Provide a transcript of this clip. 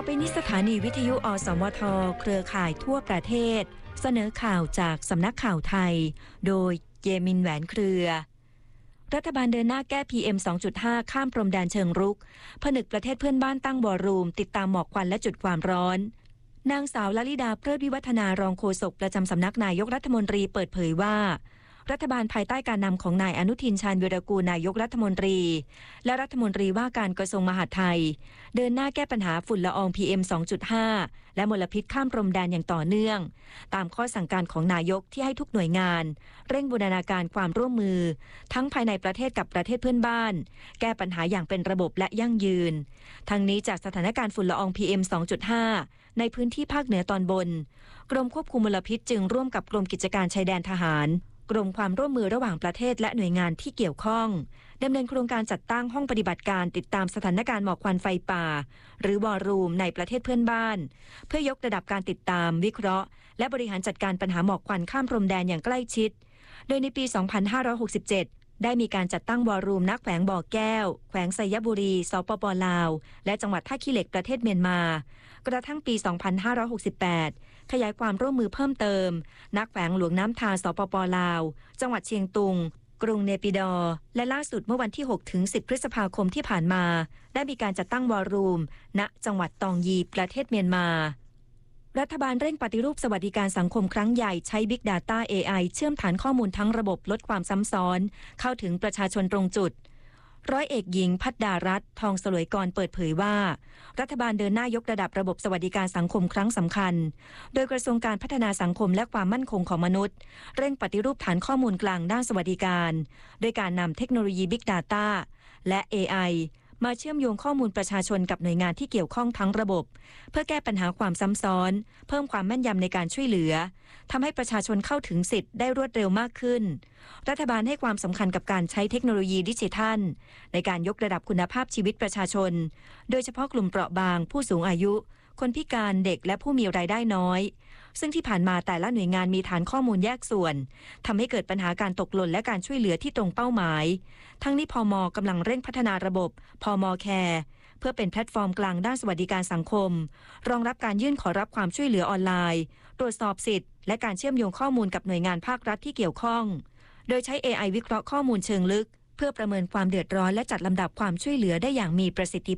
ไปนี้สถานีวิทยุอสมทเครือข่ายทั่วประเทศเสนอข่าวจากสำนักข่าวไทยโดยเยมินแหวนเครือรัฐบาลเดินหน้าแก้ PM 2.5 ข้ามพรมแดนเชิงรุกผนึกประเทศเพื่อนบ้านตั้งวอรูมติดตามหมอกควันและจุดความร้อนนางสาวลลิดาเพลิดวิวัฒนารองโฆษกประจำสำนักนายกรัฐมนตรีเปิดเผยว่ารัฐบาลภายใต้การนำของนายอนุทินชาญวีรกูลนายกรัฐมนตรีและรัฐมนตรีว่าการกระทรวงมหาดไทยเดินหน้าแก้ปัญหาฝุ่นละออง PM 2.5 และมลพิษข้ามพรมแดนอย่างต่อเนื่องตามข้อสั่งการของนายกที่ให้ทุกหน่วยงานเร่งบูรณาการความร่วมมือทั้งภายในประเทศกับประเทศเพื่อนบ้านแก้ปัญหาอย่างเป็นระบบและยั่งยืนทั้งนี้จากสถานการณ์ฝุ่นละออง PM 2.5 ในพื้นที่ภาคเหนือตอนบนกรมควบคุมมลพิษจึงร่วมกับกรมกิจการชายแดนทหารกรมความร่วมมือระหว่างประเทศและหน่วยงานที่เกี่ยวข้องดำเนินโครงการจัดตั้งห้องปฏิบัติการติดตามสถานการณ์หมอกควันไฟป่าหรือวอรูมในประเทศเพื่อนบ้านเพื่อยกระดับการติดตามวิเคราะห์และบริหารจัดการปัญหาหมอกควันข้ามพรมแดนอย่างใกล้ชิดโดยในปี 2567 ได้มีการจัดตั้งวอรูมณแขวงบ่อแก้วแขวงไซยบุรีสปป.ลาวและจังหวัดท่าขี้เหล็กประเทศเมียนมากระทั่งปี 2568 ขยายความร่วมมือเพิ่มเติมณแขวงหลวงน้ำทาสปป.ลาวจังหวัดเชียงตุงกรุงเนปิดอร์และล่าสุดเมื่อวันที่ 6-10 พฤษภาคมที่ผ่านมาได้มีการจัดตั้งวอรูมณจังหวัดตองยีประเทศเมียนมารัฐบาลเร่งปฏิรูปสวัสดิการสังคมครั้งใหญ่ใช้ Big Data AI เชื่อมฐานข้อมูลทั้งระบบลดความซ้ำซ้อนเข้าถึงประชาชนตรงจุดร้อยเอกหญิงภัทรดารัตน์ทองสลวยกรเปิดเผยว่ารัฐบาลเดินหน้ายกระดับระบบสวัสดิการสังคมครั้งสำคัญโดยกระทรวงการพัฒนาสังคมและความมั่นคงของมนุษย์เร่งปฏิรูปฐานข้อมูลกลางด้านสวัสดิการโดยการนำเทคโนโลยี Big Data และ AI มาเชื่อมโยงข้อมูลประชาชนกับหน่วยงานที่เกี่ยวข้องทั้งระบบเพื่อแก้ปัญหาความซ้ำซ้อนเพิ่มความแม่นยำในการช่วยเหลือทำให้ประชาชนเข้าถึงสิทธิ์ได้รวดเร็วมากขึ้นรัฐบาลให้ความสำคัญกับการใช้เทคโนโลยีดิจิทัลในการยกระดับคุณภาพชีวิตประชาชนโดยเฉพาะกลุ่มเปราะบางผู้สูงอายุคนพิการเด็กและผู้มีรายได้น้อยซึ่งที่ผ่านมาแต่ละหน่วยงานมีฐานข้อมูลแยกส่วนทำให้เกิดปัญหาการตกหล่นและการช่วยเหลือที่ตรงเป้าหมายทั้งนี้พม.กำลังเร่งพัฒนาระบบพม.แคร์เพื่อเป็นแพลตฟอร์มกลางด้านสวัสดิการสังคมรองรับการยื่นขอรับความช่วยเหลือออนไลน์ตรวจสอบสิทธิ์และการเชื่อมโยงข้อมูลกับหน่วยงานภาครัฐที่เกี่ยวข้องโดยใช้ AI วิเคราะห์ข้อมูลเชิงลึกเพื่อประเมินความเดือดร้อนและจัดลำดับความช่วยเหลือได้อย่างมีประสิทธิ